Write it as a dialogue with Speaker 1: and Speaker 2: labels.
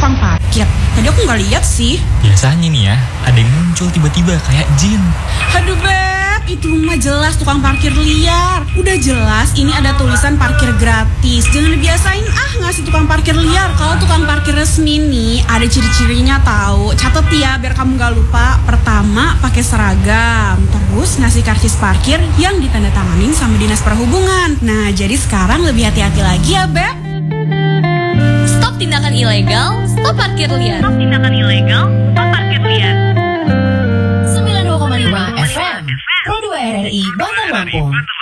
Speaker 1: tukang parkir? Tadi aku nggak lihat sih.
Speaker 2: Biasanya nih ya, ada yang muncul tiba-tiba kayak jin.
Speaker 1: Aduh Beb, itu mah jelas tukang parkir liar. Udah jelas ini ada tulisan parkir gratis. Jangan dibiasain ngasih tukang parkir liar. Kalau tukang parkir resmi nih ada ciri-cirinya tahu. Catet ya biar kamu nggak lupa. Pertama, pakai seragam. Terus ngasih karcis parkir yang ditandatanganin sama Dinas Perhubungan. Nah, jadi sekarang lebih hati-hati lagi ya Beb.
Speaker 3: Stop tindakan ilegal, stop parkir liar.
Speaker 4: Stop tindakan ilegal, stop parkir liar.
Speaker 3: 92,5 FM, Pro 2 RRI, Bandar Lampung.